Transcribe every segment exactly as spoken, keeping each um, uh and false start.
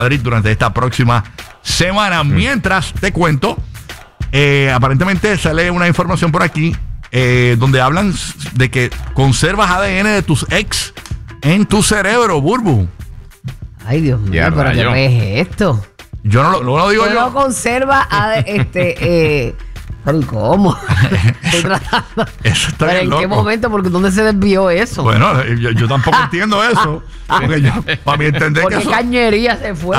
Madrid durante esta próxima semana. Mm. Mientras te cuento, eh, aparentemente sale una información por aquí eh, donde hablan de que conservas A D N de tus ex en tu cerebro, Burbu. Ay, Dios mío, pero rayo. ¿Qué es esto? Yo no lo, no lo digo yo. No conserva A D N, este, eh, pero ¿y cómo? Estoy tratando. Eso está ¿Pero bien en loco. qué momento? Porque ¿dónde se desvió eso? Bueno, yo, yo tampoco entiendo eso. Porque yo, para mí entender porque que eso... cañería se fue.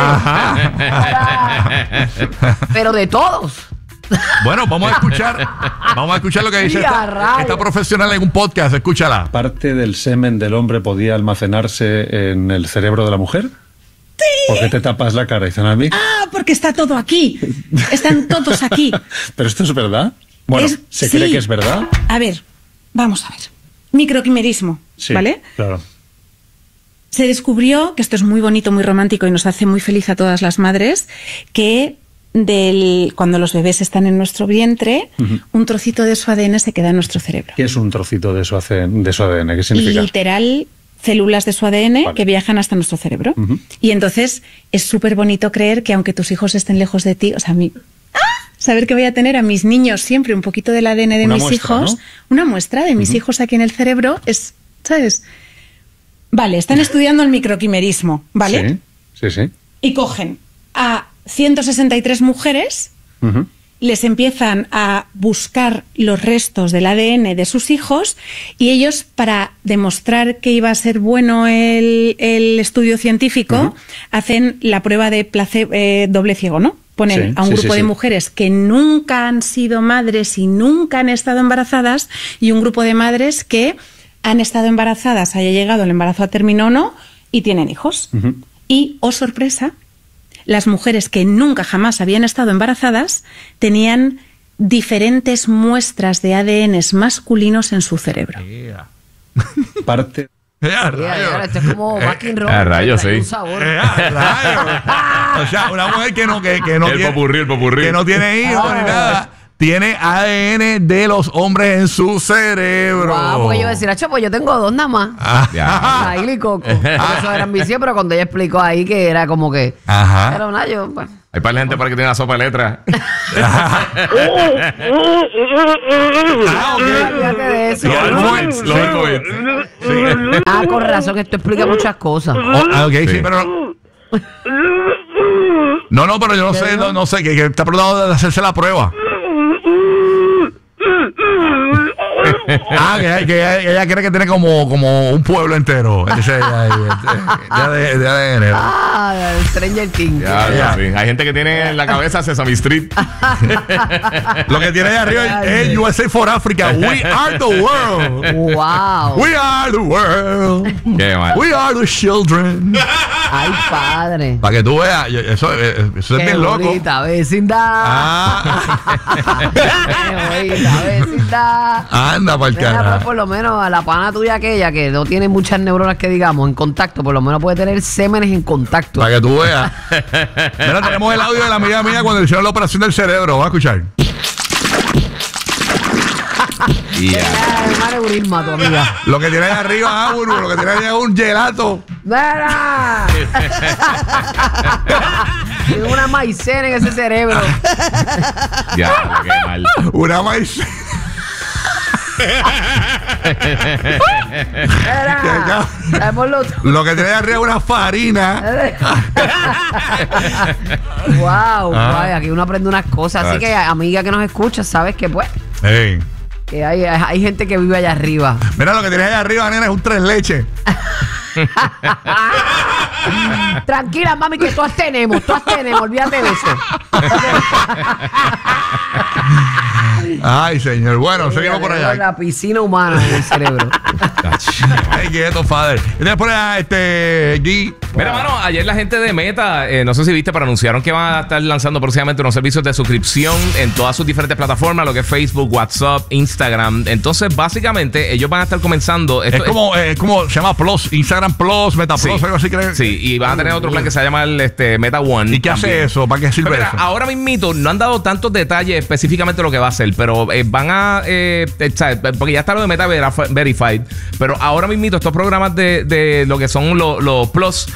Ajá. Pero de todos. Bueno, vamos a escuchar Vamos a escuchar lo que dice esta, esta profesional en un podcast. Escúchala. ¿Parte del semen del hombre podía almacenarse en el cerebro de la mujer? Sí. ¿Por qué te tapas la cara, Izanami? Ah, porque está todo aquí. Están todos aquí. ¿Pero esto es verdad? Bueno, es, ¿se sí. cree que es verdad? A ver, vamos a ver. Microquimerismo, sí, ¿vale? Claro. Se descubrió, que esto es muy bonito, muy romántico y nos hace muy feliz a todas las madres, que del, cuando los bebés están en nuestro vientre, uh-huh. un trocito de su A D N se queda en nuestro cerebro. ¿Qué es un trocito de su, de su A D N? ¿Qué significa? Literal, células de su A D N vale. que viajan hasta nuestro cerebro. Uh-huh. Y entonces es súper bonito creer que aunque tus hijos estén lejos de ti, o sea, a mí, ¡ah! saber que voy a tener a mis niños siempre un poquito del A D N de una mis muestra, hijos, ¿no? una muestra de mis uh-huh. hijos aquí en el cerebro, es, ¿sabes? Vale, están estudiando el microquimerismo, ¿vale? Sí, sí, sí. Y cogen a ciento sesenta y tres mujeres, uh-huh. les empiezan a buscar los restos del A D N de sus hijos y ellos, para demostrar que iba a ser bueno el, el estudio científico, uh-huh. hacen la prueba de placebo, eh, doble ciego, ¿no? Ponen sí, a un sí, grupo sí, de sí. mujeres que nunca han sido madres y nunca han estado embarazadas y un grupo de madres que han estado embarazadas, haya llegado el embarazo a término o no, y tienen hijos. Uh-huh. Y, oh sorpresa, las mujeres que nunca jamás habían estado embarazadas tenían diferentes muestras de A D Ns masculinos en su cerebro. Yeah. Parte. Yeah, yeah, yeah, esto es como Backing Roll. A rayos, sí. Yeah, o sea, una mujer que no, que, que no el tiene, popurrí, el popurrí. que no tiene hijos oh. ni nada. Tiene A D N de los hombres en su cerebro. Wow, porque yo decir, acho, pues yo tengo dos nada más. Ah, Ahí y Coco. Eso era ambición, pero cuando ella explicó ahí que era como que... Ajá. Era una yo... Bueno. Hay para la gente para que tiene una sopa de letras. Ah, Fíjate de eso. Los Los sí. Ah, con razón, esto explica muchas cosas. Oh, ah, ok, sí, sí pero... No, no, pero yo no sé, no, no sé, que, que está tratando de hacerse la prueba. Ah, que, que ella, ella cree que tiene como, como un pueblo entero. Ese, de, de A D N. Ah, Stranger Things. Ya, ya, sí. Hay gente que tiene en la cabeza Sesame Street. Lo que tiene ahí arriba es U S A for Africa. We are the world. Wow. We are the world. Qué mal. We are the children. Ay, padre. Para que tú veas, eso, eso es bien loco. Qué bonita vecindad. Ah. Qué bonita vecindad. Anda pa'l cara. Por lo menos a la pana tuya aquella que no tiene muchas neuronas que digamos en contacto, por lo menos puede tener sémenes en contacto. Para que tú veas. Mira, tenemos el audio de la amiga mía cuando hicieron la operación del cerebro. Vamos a escuchar. Yeah. Urima, tu amiga. Lo que tiene ahí arriba, ah, Buru, lo que tiene ahí es un gelato. ¡Mira! Tiene una maicena en ese cerebro. Ya, qué mal. Una maicena. Era, lo, lo que tiene arriba es una farina. Wow, ah. guay, aquí uno aprende unas cosas. Así que, amiga que nos escucha, sabes que pues hey. que hay, hay gente que vive allá arriba. Mira, lo que tiene allá arriba, nena, es un tres leches. Tranquila, mami, que todas tenemos, todas tenemos, olvídate de eso. Ay, señor. Bueno, sí, seguimos por allá. La piscina humana en el cerebro. Ay, quieto, father. Y después, este, G. Mira, mano, ayer la gente de Meta, eh, no sé si viste, pero anunciaron que van a estar lanzando próximamente unos servicios de suscripción en todas sus diferentes plataformas, lo que es Facebook, WhatsApp, Instagram. Entonces, básicamente, ellos van a estar comenzando. Esto es como, es, eh, como se llama Plus, Instagram Plus, Meta Plus, sí, algo así, ¿crees? Sí, y van a tener otro plan que se llama el este, Meta One. ¿Y qué también. hace eso? ¿Para qué sirve mira, eso? Ahora mismito no han dado tantos detalles específicamente de lo que va a hacer, pero eh, van a, eh, porque ya está lo de Meta Verified, pero ahora mismito estos programas de, de lo que son los, los Plus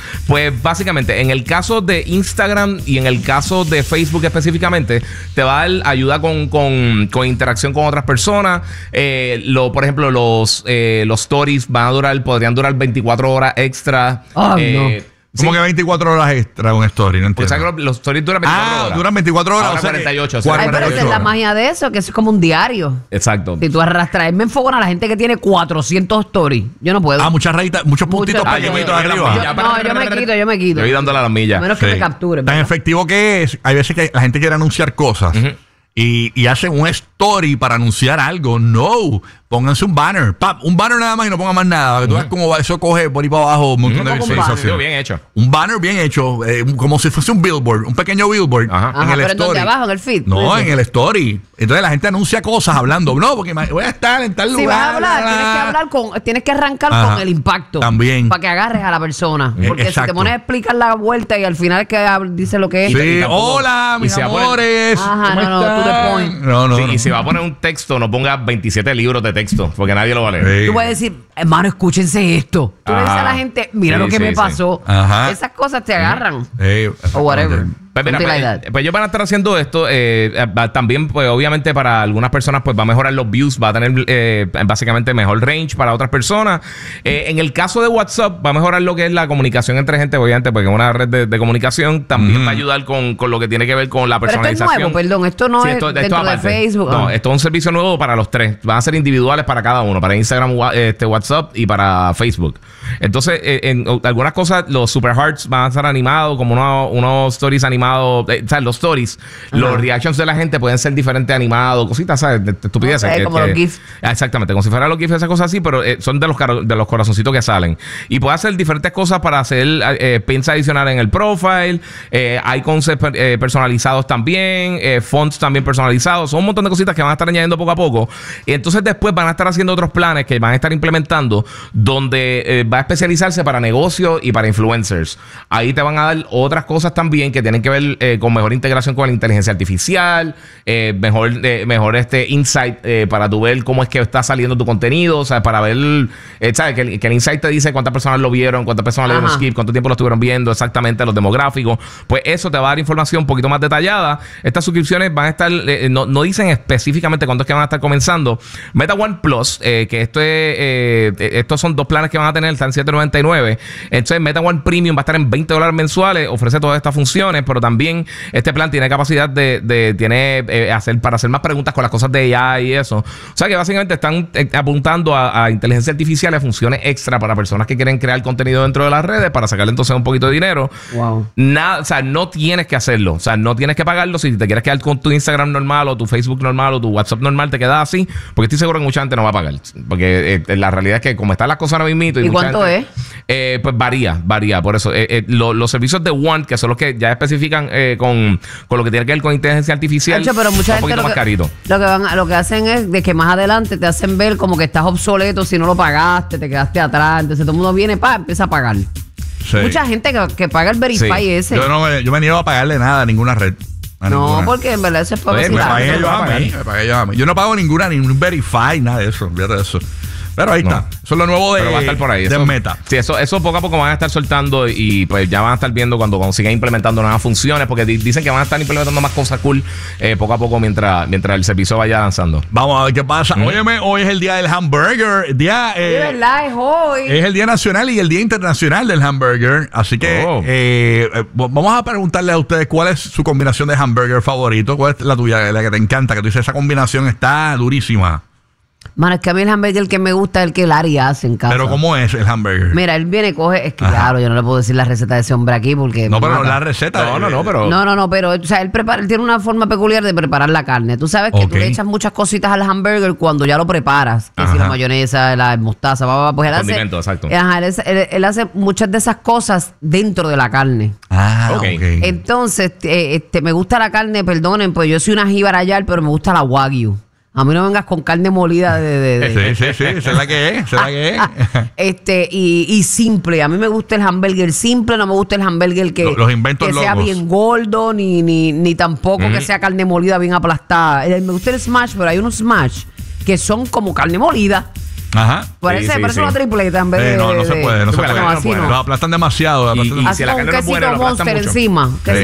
Pues básicamente, en el caso de Instagram y en el caso de Facebook específicamente, te va a dar ayuda con, con, con interacción con otras personas. Eh, lo, por ejemplo, los, eh, los stories van a durar, podrían durar veinticuatro horas extra. Ay, eh, no. ¿Cómo sí. que veinticuatro horas extra un story? No Pues, entiendo. ¿sabes que los stories duran veinticuatro Ah, horas? duran veinticuatro horas. Ahora o sea que cuarenta y ocho, Ay, pero cuarenta y esa ocho es la horas. magia de eso, que eso es como un diario. Exacto. Si tú arrastras, me enfogona a la gente que tiene cuatrocientos stories. Yo no puedo. Ah, muchas rayitas, muchos puntitos Muchas- pequeñitos Ah, yo- arriba. yo- no, yo me quito, yo me quito. Yo voy dándole a las A millas. menos que Sí. me capture. Tan ¿verdad? efectivo que es, hay veces que la gente quiere anunciar cosas y, y hacen un story para anunciar algo. No, pónganse un banner. Pap, un banner nada más y no pongan más nada. Para que tú veas cómo va, eso coge por ahí para abajo un montón de ¿Cómo un visualizaciones. banner? Bien hecho. Un banner bien hecho, eh, como si fuese un billboard, un pequeño billboard Ajá. en Ajá, el pero ¿en dónde? story. ¿Abajo, en el feed? No, ¿Tú en dices? el story. Entonces la gente anuncia cosas hablando. No, porque ima- voy a estar en tal Si lugar. vas a hablar, la, la, tienes que la. hablar con, tienes que arrancar Ajá. con el impacto. También. Para que agarres a la persona. Eh, Porque si exacto. te pones a explicar la vuelta y al final es que hab- dice lo que es. Sí, Y tampoco- hola, y mis se va a poner- amores. Ajá, ¿cómo no, no, to the están? point. No, no, Sí, no. y si va a poner un texto, no ponga veintisiete libros de texto, porque nadie lo va a leer. Sí. Tú puedes decir, hermano, escúchense esto. Tú le dices a la Ajá. gente, mira Sí, lo que sí, me sí. pasó. Ajá. Esas cosas te agarran. Sí, O whatever. Pues, mira, Something pues, like that. pues ellos van a estar haciendo esto. eh, eh, va- también, pues obviamente para algunas personas, pues va a mejorar los views, va a tener eh, básicamente mejor range para otras personas. Eh, en el caso de WhatsApp, va a mejorar lo que es la comunicación entre gente, obviamente, porque es una red de, de comunicación. También va a ayudar con, con lo que tiene que ver con la Pero esto es personalización. nuevo, perdón. Esto no Sí, es esto- esto dentro de aparte. Facebook. No, Ah. esto es un servicio nuevo para los tres. Van a ser individuales para cada uno, para Instagram, wa- este, WhatsApp y para Facebook. Entonces, eh, en o- algunas cosas, los Super Hearts van a estar animados, como unos, unos stories animados. Eh, o sea, los stories, los reactions de la gente pueden ser diferentes animados, cositas, ¿sabes? De, de estupideces. Ok, que- como que- los GIFs. Ah, exactamente, como si fueran los GIFs, esas cosas así, pero eh, son de los, caro- de los corazoncitos que salen. Y puede hacer diferentes cosas para hacer eh, pins adicionales en el profile, eh, icons eh, personalizados también, eh, fonts también personalizados. Son un montón de cositas que van a estar añadiendo poco a poco. Y entonces después van a estar haciendo otros planes que van a estar implementando donde eh, va a especializarse para negocios y para influencers. Ahí te van a dar otras cosas también que tienen que ver eh, con mejor integración con la inteligencia artificial, eh, mejor, eh, mejor este insight eh, para tu ver cómo es que está saliendo tu contenido, o sea, para ver, eh, ¿sabes? Que, el- que el insight te dice cuántas personas lo vieron, cuántas personas le dieron Ajá. skip, cuánto tiempo lo estuvieron viendo, exactamente los demográficos. Pues eso te va a dar información un poquito más detallada. Estas suscripciones van a estar, eh, no, no dicen específicamente cuándo es que van a estar comenzando. Meta One Plus, eh, que esto es, eh, eh, estos son dos planes que van a tener, están en siete noventa y nueve. Entonces, Meta One Premium va a estar en veinte dólares mensuales, ofrece todas estas funciones, pero también este plan tiene capacidad de, de tiene eh, hacer para hacer más preguntas con las cosas de A I y eso. O sea que básicamente están eh, apuntando a, a inteligencia artificial y a funciones extra para personas que quieren crear contenido dentro de las redes para sacarle entonces un poquito de dinero. Wow. Nada, o sea, no tienes que hacerlo. O sea, no tienes que pagarlo. Si te quieres quedar con tu Instagram normal o tu Facebook normal o tu WhatsApp normal, te quedas así. Porque estoy seguro que mucha gente no va a pagar. Porque eh, la realidad es que como están las cosas ahora mismo... ¿Y cuánto es? Eh, pues varía, varía. Por eso, eh, eh, lo- los servicios de One, que son los que ya especifican eh, con, con lo que tiene que ver con inteligencia artificial, Hacho, pero mucha son un gente poquito lo más que, carito. lo, que van, a- lo que hacen es de que más adelante te hacen ver como que estás obsoleto si no lo pagaste, te quedaste atrás. Entonces todo el mundo viene, pa, empieza a pagar. Sí. Mucha gente que, que paga el Verify Sí. ese. Yo no me, yo me niego a pagarle nada a ninguna red. A no, ninguna. porque en verdad eso es para Oye, Me Claro, pagué eso yo lo va a a pagar. mí, me pagué yo a mí. Yo no pago ninguna, ningún Verify, nada de eso. Olvídate de eso. Pero ahí No. está. Eso es lo nuevo de, Pero va a estar por ahí. de Eso, Meta. Sí, eso, eso poco a poco van a estar soltando y pues ya van a estar viendo cuando, cuando sigan implementando nuevas funciones, porque di- dicen que van a estar implementando más cosas cool eh, poco a poco mientras, mientras el servicio vaya avanzando. Vamos a ver qué pasa. Mm. Óyeme, hoy es el día del hamburger. El día, Sí, eh, verdad, es hoy. es el día nacional y el día internacional del hamburger. Así que Oh. eh, eh, vamos a preguntarle a ustedes cuál es su combinación de hamburger favorito. ¿Cuál es la tuya, la que te encanta? Que tú dices, esa combinación está durísima. Mano, es que a mí el hamburger que me gusta es el que Larry hace en casa. Pero ¿cómo es el hamburger? Mira, él viene y coge. Es que Ajá. claro, yo no le puedo decir la receta de ese hombre aquí porque. no, me pero mata. la receta. No, no, no, pero... No, no, no, pero o sea, él, prepara, él tiene una forma peculiar de preparar la carne. Tú sabes que Ok. tú le echas muchas cositas al hamburger cuando ya lo preparas. Que si Ajá. la mayonesa, la mostaza, va, va, pues él hace. Condimento, exacto. Ajá, él, es- él- él hace muchas de esas cosas dentro de la carne. Ah, Ok. ok. Entonces, eh, este, me gusta la carne, perdonen, pues yo soy una jíbara yal, pero me gusta la wagyu. A mí no me vengas con carne molida de... de- de- Sí, sí, sí. Esa es la que es. Esa es la que es. este y, y simple. A mí me gusta el hamburger simple, no me gusta el hamburger que, Los- los inventos que sea locos. bien gordo, ni, ni, ni tampoco Ujú. que sea carne molida bien aplastada. Eh, Me gusta el smash, pero hay unos smash que son como carne molida. Ajá. Parece, Sí, sí, parece sí. una tripleta en vez Eh, de. no, no se de- puede, no se porque la puede. carne no es así buena. no. Lo aplastan demasiado. lo Y- aplastan y demasiado. Así si la con carne no es quesito buena, lo aplastan Monster mucho. encima. Sí.